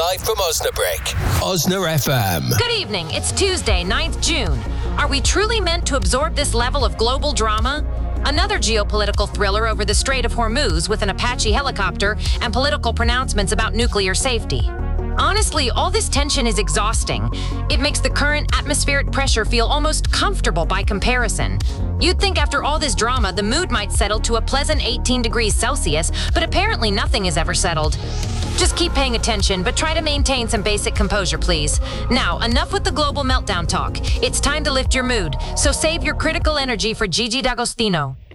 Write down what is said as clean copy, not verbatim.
live from Osnabrück. Osna FM. Good evening. It's Tuesday, 9th June. Are we truly meant to absorb this level of global drama? Another geopolitical thriller over the Strait of Hormuz with an Apache helicopter and political pronouncements about nuclear safety. Honestly, all this tension is exhausting. It makes the current atmospheric pressure feel almost comfortable by comparison. You'd think after all this drama, the mood might settle to a pleasant 18 degrees Celsius, but apparently nothing is ever settled. Just keep paying attention, but try to maintain some basic composure, please. Now, enough with the global meltdown talk. It's time to lift your mood, so save your critical energy for Gigi D'Agostino.